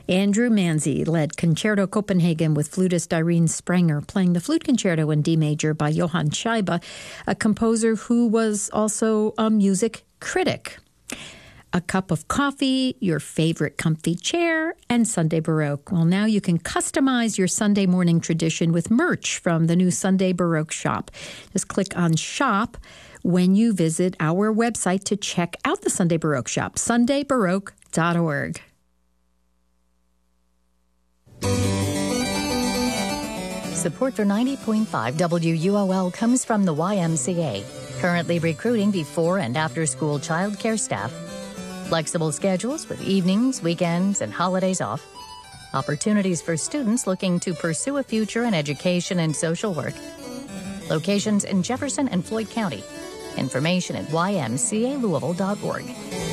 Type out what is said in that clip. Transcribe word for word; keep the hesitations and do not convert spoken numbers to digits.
Andrew Manzi led Concerto Copenhagen with flutist Irene Sprenger, playing the flute concerto in D major by Johann Scheibe, a composer who was also a music critic. A cup of coffee, your favorite comfy chair, and Sunday Baroque. Well, now you can customize your Sunday morning tradition with merch from the new Sunday Baroque shop. Just click on Shop when you visit our website to check out the Sunday Baroque shop, sunday baroque dot org. Support for ninety point five W U O L comes from the Y M C A, currently recruiting before and after school childcare staff. Flexible schedules with evenings, weekends, and holidays off. Opportunities for students looking to pursue a future in education and social work. Locations in Jefferson and Floyd County. Information at y m c a louisville dot org.